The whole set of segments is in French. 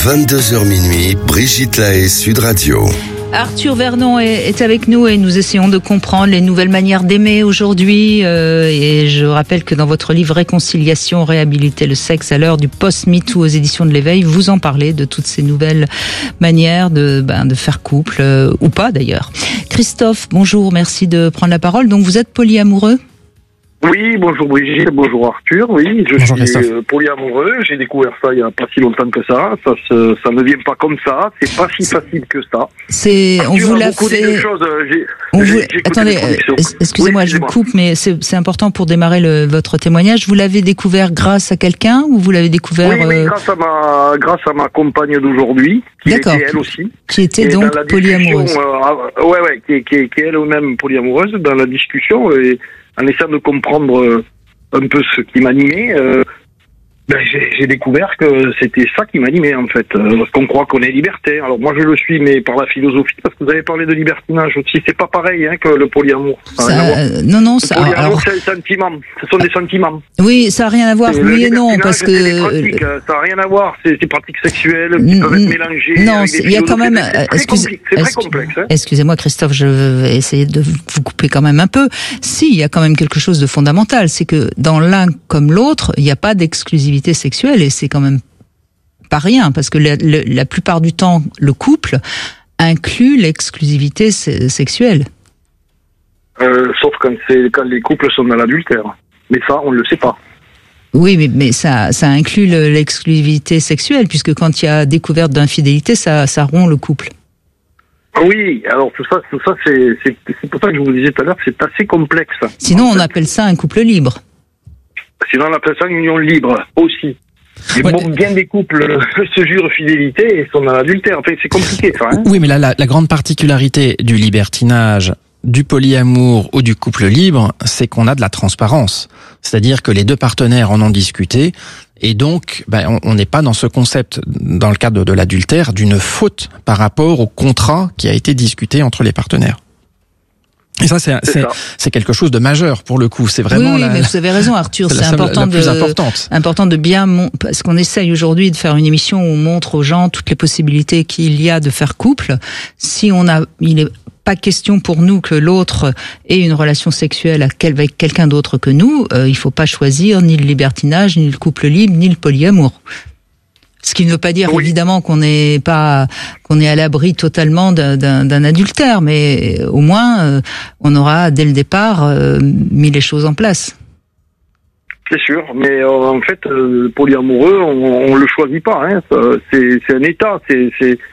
22h minuit, Brigitte Lahaie, Sud Radio. Arthur Vernon est avec nous et nous essayons de comprendre les nouvelles manières d'aimer aujourd'hui. Et je rappelle que dans votre livre Réconciliation, réhabiliter le sexe à l'heure du post-MeToo aux éditions de l'Éveil, vous en parlez de toutes ces nouvelles manières de faire couple, ou pas d'ailleurs. Christophe, bonjour, merci de prendre la parole. Donc vous êtes polyamoureux ? Oui, bonjour Brigitte, bonjour Arthur. Oui, je suis polyamoureux. J'ai découvert ça il y a pas si longtemps que ça. Ça ne vient pas comme ça. C'est pas si facile que ça. On vous l'a fait. Attendez, excusez-moi, je vous coupe, mais c'est important pour démarrer votre témoignage. Vous l'avez découvert grâce à quelqu'un ou vous l'avez découvert Oui, grâce à ma compagne d'aujourd'hui, qui était elle aussi, qui était donc polyamoureuse. Qui est elle-même polyamoureuse. Dans la discussion et en essayant de comprendre un peu ce qui m'animait, j'ai découvert que c'était ça qui m'animait en fait. Parce qu'on croit qu'on est libertin. Alors moi je le suis, mais par la philosophie, parce que vous avez parlé de libertinage aussi. C'est pas pareil que le polyamour. Non, ça. Le polyamour, c'est un sentiment. Ce sont des sentiments. Oui, ça n'a rien à voir. Oui et non, parce que c'est des pratiques, ça n'a rien à voir. C'est des pratiques sexuelles qui peuvent être mélangées. Non, il y a quand même. C'est très complexe. Excusez-moi, Christophe, je vais essayer de vous couper quand même un peu. Si, il y a quand même quelque chose de fondamental, c'est que dans l'un comme l'autre, il n'y a pas d'exclusivité sexuelle, et c'est quand même pas rien, parce que la plupart du temps, le couple inclut l'exclusivité sexuelle. Sauf quand les couples sont dans l'adultère. Mais ça, on ne le sait pas. Oui, mais ça inclut l'exclusivité sexuelle, puisque quand il y a découverte d'infidélité, ça rompt le couple. Oui, alors tout ça, c'est pour ça que je vous disais tout à l'heure, c'est assez complexe. Sinon, on appelle ça un couple libre. Sinon, on appelle ça une union libre aussi. Bien des couples se jurent fidélité et sont dans l'adultère. En fait, c'est compliqué, ça. Oui, mais là, la grande particularité du libertinage, du polyamour ou du couple libre, c'est qu'on a de la transparence. C'est-à-dire que les deux partenaires en ont discuté, et donc, on n'est pas dans ce concept, dans le cadre de l'adultère, d'une faute par rapport au contrat qui a été discuté entre les partenaires. Et ça, c'est quelque chose de majeur pour le coup. C'est vraiment mais vous avez raison, Arthur. C'est important de bien, parce qu'on essaye aujourd'hui de faire une émission où on montre aux gens toutes les possibilités qu'il y a de faire couple. Si il n'est pas question pour nous que l'autre ait une relation sexuelle avec quelqu'un d'autre que nous, il faut pas choisir ni le libertinage, ni le couple libre, ni le polyamour. Ce qui ne veut pas dire évidemment qu'on est à l'abri totalement d'un adultère, mais au moins on aura dès le départ mis les choses en place. C'est sûr, mais en fait le polyamoureux on le choisit pas, c'est un état, c'est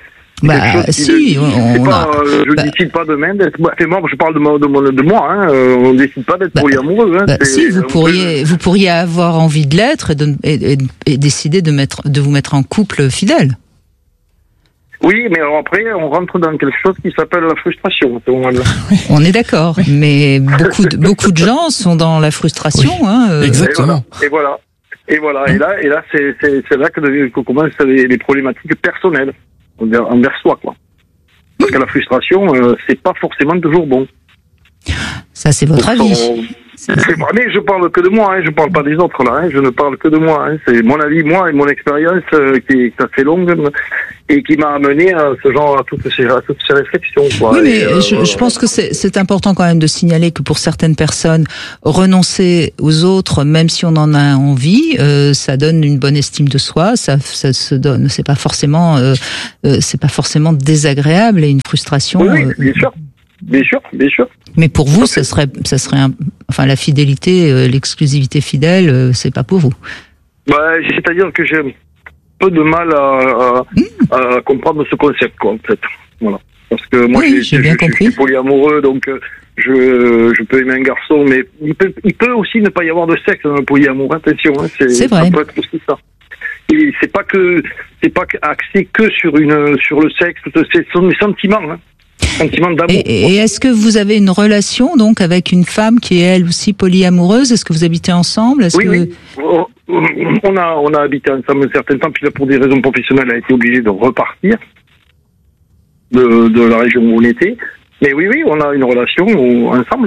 je décide pas demain d'être. Moi, je parle de moi. On décide pas d'être polyamoureux. Si vous pourriez avoir envie de l'être et décider de vous mettre en couple fidèle. Oui, mais alors après, on rentre dans quelque chose qui s'appelle la frustration. On est d'accord, mais beaucoup de gens sont dans la frustration. Oui. Exactement. Et voilà. Et là, c'est là que commencent les problématiques personnelles. Envers soi, quoi. Parce que la frustration, c'est pas forcément toujours bon. Ça, c'est votre avis. Mais je parle que de moi, je parle pas des autres, là, je ne parle que de moi, c'est mon avis, moi, et mon expérience, qui est assez longue, et qui m'a amené à toutes ces réflexions, quoi. Oui, mais je pense que c'est important quand même de signaler que pour certaines personnes, renoncer aux autres, même si on en a envie, ça donne une bonne estime de soi, ça se donne, c'est pas forcément désagréable, et une frustration. Oui, bien sûr. Bien sûr. Mais pour vous, ça serait la fidélité, l'exclusivité fidèle, c'est pas pour vous. C'est-à-dire que j'ai un peu de mal à comprendre ce concept, quoi, en fait. Voilà. Parce que moi, je suis polyamoureux, donc je peux aimer un garçon, mais il peut aussi ne pas y avoir de sexe dans le polyamour. Attention, c'est vrai. Ça peut être aussi ça. Et c'est pas axé que sur le sexe. Ce sont des sentiments. Sentiment d'amour. Et est-ce que vous avez une relation donc avec une femme qui est elle aussi polyamoureuse ? Est-ce que vous habitez ensemble ? Oui. On a habité ensemble un certain temps, puis là pour des raisons professionnelles, elle a été obligée de repartir de la région où on était. Mais oui, on a une relation ensemble, oui.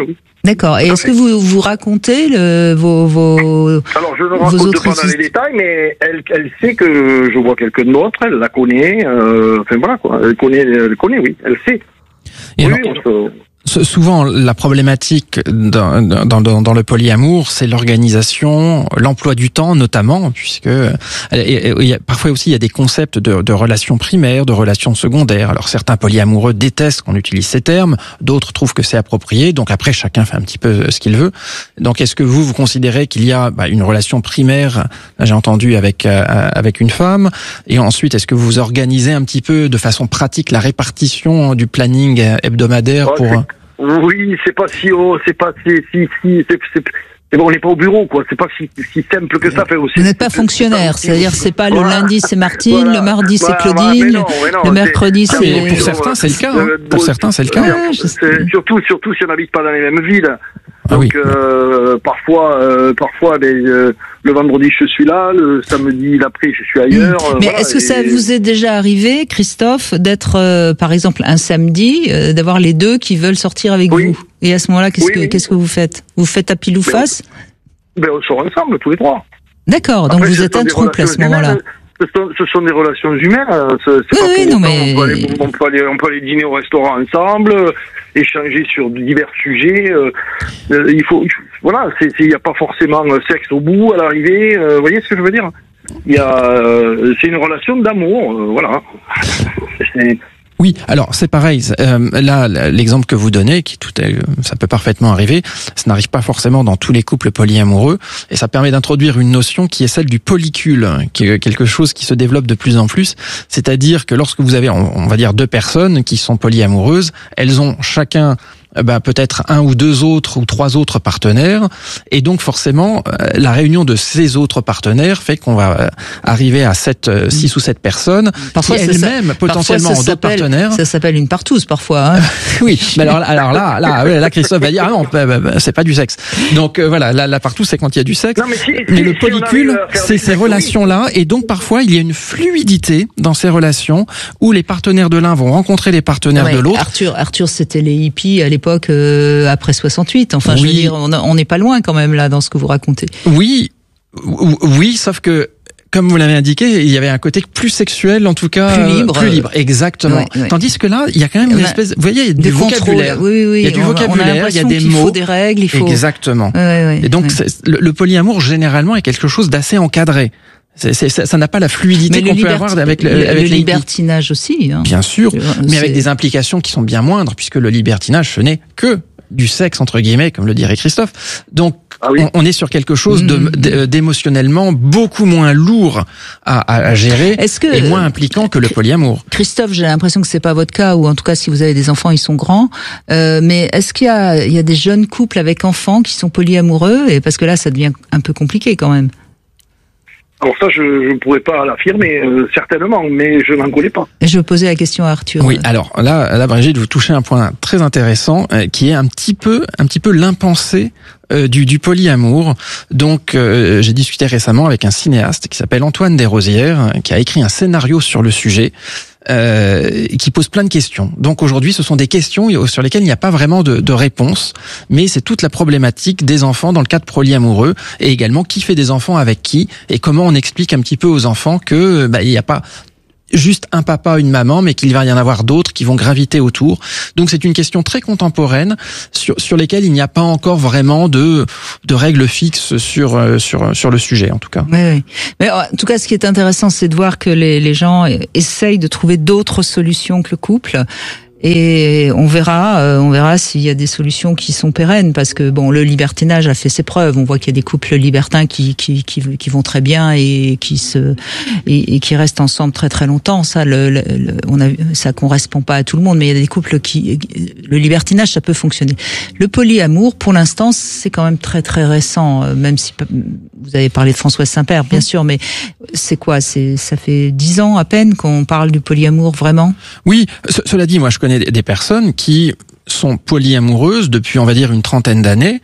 D'accord. Et est-ce que vous racontez vos Alors, je ne raconte pas dans les détails, mais elle sait que je vois quelqu'un d'autre, elle la connaît, enfin voilà quoi, elle connaît, oui, elle sait. Et oui, souvent, la problématique dans le polyamour, c'est l'organisation, l'emploi du temps notamment, puisque parfois aussi il y a des concepts de relations primaires, de relations secondaires. Alors certains polyamoureux détestent qu'on utilise ces termes, d'autres trouvent que c'est approprié. Donc après, chacun fait un petit peu ce qu'il veut. Donc est-ce que vous considérez qu'il y a une relation primaire, j'ai entendu avec une femme, et ensuite est-ce que vous organisez un petit peu de façon pratique la répartition du planning hebdomadaire Oui, c'est pas si bon, on n'est pas au bureau, quoi. C'est pas si simple que ça. Vous n'êtes pas fonctionnaire, c'est-à-dire c'est pas le lundi c'est Martine, le mardi c'est Claudine, le mercredi c'est. Pour certains c'est le cas. Pour certains c'est le cas. Surtout si on n'habite pas dans les mêmes villes. Donc parfois, le vendredi je suis là, le samedi l'après je suis ailleurs. Mais est-ce que ça vous est déjà arrivé, Christophe, d'être par exemple un samedi, d'avoir les deux qui veulent sortir avec vous? Et à ce moment-là, qu'est-ce que vous faites? Vous faites à pile ou face? On sort ensemble tous les trois. D'accord, donc vous êtes un couple à ce moment-là. Ce sont des relations humaines. On peut aller dîner au restaurant ensemble, échanger sur divers sujets. Il n'y a pas forcément sexe au bout, à l'arrivée. Vous voyez ce que je veux dire? C'est une relation d'amour, voilà. Oui, alors c'est pareil. Là, l'exemple que vous donnez, ça peut parfaitement arriver. Ça n'arrive pas forcément dans tous les couples polyamoureux, et ça permet d'introduire une notion qui est celle du polycule, qui est quelque chose qui se développe de plus en plus. C'est-à-dire que lorsque vous avez, on va dire, deux personnes qui sont polyamoureuses, elles ont chacun peut-être un ou deux autres ou trois autres partenaires, et donc forcément la réunion de ces autres partenaires fait qu'on va arriver à 6 ou 7 personnes, parfois qui elles-mêmes potentiellement ont d'autres partenaires. Ça s'appelle une partouze parfois. Hein. Oui, mais alors là Christophe va dire non, c'est pas du sexe. Donc voilà, la partouze c'est quand il y a du sexe. Mais le polycule, c'est ces relations-là, et donc parfois il y a une fluidité dans ces relations où les partenaires de l'un vont rencontrer les partenaires de l'autre. Arthur, c'était les hippies à l'époque. Après 68, enfin, je veux dire, on n'est pas loin quand même là dans ce que vous racontez. Oui, sauf que, comme vous l'avez indiqué, il y avait un côté plus sexuel, en tout cas plus libre, exactement. Ouais. Tandis que là, il y a quand même une espèce, vous voyez, il y a du vocabulaire. Oui. Il y a du vocabulaire, il y a des mots. Il faut des règles, il faut. Exactement. Et donc, le polyamour généralement est quelque chose d'assez encadré. Ça n'a pas la fluidité qu'on peut avoir avec le libertinage aussi. Hein. Bien sûr, mais avec des implications qui sont bien moindres, puisque le libertinage, ce n'est que du sexe, entre guillemets, comme le dirait Christophe. Donc, on est sur quelque chose d'émotionnellement beaucoup moins lourd à gérer et moins impliquant que le polyamour. Christophe, j'ai l'impression que c'est pas votre cas, ou en tout cas, si vous avez des enfants, ils sont grands. Mais est-ce qu'il y a des jeunes couples avec enfants qui sont polyamoureux? Et parce que là, ça devient un peu compliqué quand même. Alors ça, je ne pourrais pas l'affirmer, certainement, mais je n'en connais pas. Je vais poser la question à Arthur. Oui, alors là, Brigitte, vous touchez un point très intéressant, qui est un petit peu l'impensé du polyamour. Donc, j'ai discuté récemment avec un cinéaste qui s'appelle Antoine Desrosières, qui a écrit un scénario sur le sujet. Qui pose plein de questions. Donc aujourd'hui, ce sont des questions sur lesquelles il n'y a pas vraiment de réponse, mais c'est toute la problématique des enfants dans le cadre polyamoureux, et également qui fait des enfants avec qui, et comment on explique un petit peu aux enfants que il n'y a pas juste un papa, une maman, mais qu'il va y en avoir d'autres qui vont graviter autour. Donc c'est une question très contemporaine sur lesquelles il n'y a pas encore vraiment de règles fixes sur le sujet, en tout cas. Oui. Mais en tout cas, ce qui est intéressant, c'est de voir que les gens essayent de trouver d'autres solutions que le couple. Et on verra s'il y a des solutions qui sont pérennes, parce que le libertinage a fait ses preuves. On voit qu'il y a des couples libertins qui vont très bien et qui restent ensemble très très longtemps. Ça, ça correspond pas à tout le monde, mais il y a des couples le libertinage, ça peut fonctionner. Le polyamour, pour l'instant, c'est quand même très très récent, même si vous avez parlé de Françoise Saint-Père, bien sûr, mais c'est quoi? Ça fait 10 ans à peine qu'on parle du polyamour vraiment? Oui, cela dit, moi je connais des personnes qui sont polyamoureuses depuis, on va dire, une trentaine d'années,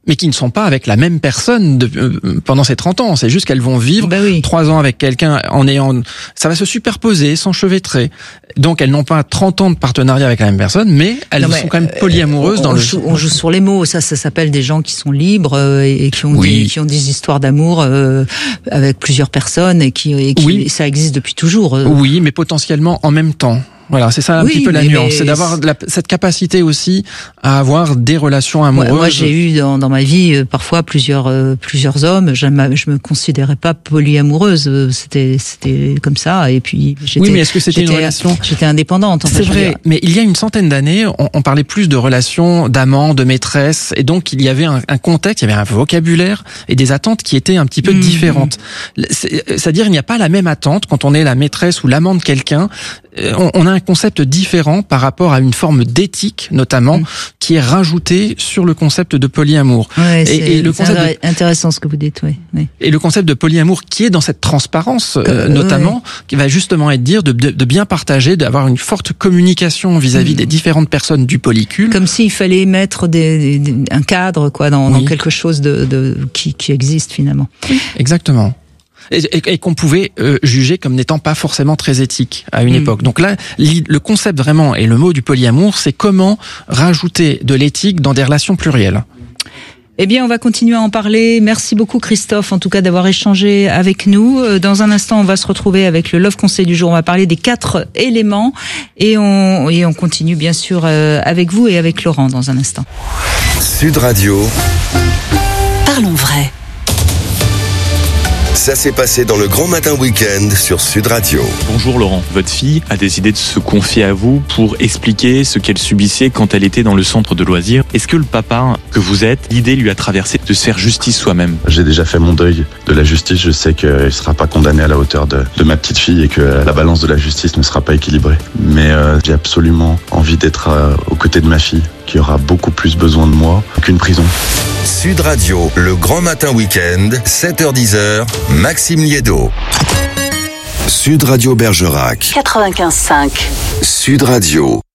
mais qui ne sont pas avec la même personne pendant ces 30 ans. C'est juste qu'elles vont vivre 3 ans avec quelqu'un ça va se superposer, s'enchevêtrer. Donc elles n'ont pas 30 ans de partenariat avec la même personne, mais elles sont quand même polyamoureuses on joue sur les mots. Ça s'appelle des gens qui sont libres et qui ont des histoires d'amour avec plusieurs personnes et qui ça existe depuis toujours. Oui, mais potentiellement en même temps. Voilà, c'est ça un petit peu la nuance, c'est d'avoir cette capacité aussi à avoir des relations amoureuses. Moi j'ai eu dans ma vie parfois plusieurs hommes. Je me considérais pas polyamoureuse. C'était comme ça. Et puis mais est-ce que c'était une relation? J'étais indépendante. C'est vrai. Mais il y a une centaine d'années, on parlait plus de relations d'amants, de maîtresses, et donc il y avait un contexte, il y avait un vocabulaire et des attentes qui étaient un petit peu différentes. C'est-à-dire il n'y a pas la même attente quand on est la maîtresse ou l'amant de quelqu'un. On a un concept différent par rapport à une forme d'éthique, notamment, qui est rajoutée sur le concept de polyamour. Ouais, c'est intéressant ce que vous dites, oui. Et le concept de polyamour qui est dans cette transparence, notamment, qui va justement être de bien partager, d'avoir une forte communication vis-à-vis des différentes personnes du polycule. Comme s'il fallait mettre un cadre, dans quelque chose qui existe finalement. Exactement. Et qu'on pouvait juger comme n'étant pas forcément très éthique à une époque. Donc là, le concept vraiment et le mot du polyamour, c'est comment rajouter de l'éthique dans des relations plurielles. Eh bien, on va continuer à en parler. Merci beaucoup, Christophe, en tout cas, d'avoir échangé avec nous. Dans un instant, on va se retrouver avec le Love Conseil du jour. On va parler des 4 éléments et on continue, bien sûr, avec vous et avec Laurent dans un instant. Sud Radio. Parlons vrai. Ça s'est passé dans le Grand Matin Week-end sur Sud Radio. Bonjour Laurent, votre fille a décidé de se confier à vous pour expliquer ce qu'elle subissait quand elle était dans le centre de loisirs. Est-ce que le papa que vous êtes, l'idée lui a traversé de se faire justice soi-même? J'ai déjà fait mon deuil de la justice, je sais qu'elle ne sera pas condamnée à la hauteur de ma petite fille et que la balance de la justice ne sera pas équilibrée. Mais j'ai absolument envie d'être aux côtés de ma fille, qui aura beaucoup plus besoin de moi qu'une prison. Sud Radio, le Grand Matin Week-end, 7h-10h, Maxime Liédo. Sud Radio Bergerac. 95.5. Sud Radio.